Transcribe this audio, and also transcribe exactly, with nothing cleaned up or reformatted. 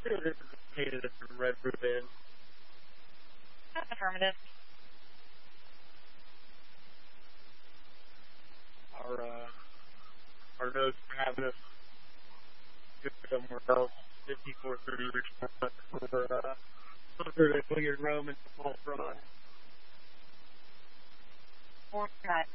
This is candidate from Red Roof Inn. Affirmative. Our, uh, our notes are having us go somewhere else. fifty-four thirty Richmond for, uh, Hunter and William Rome and Paul Front. Four, five.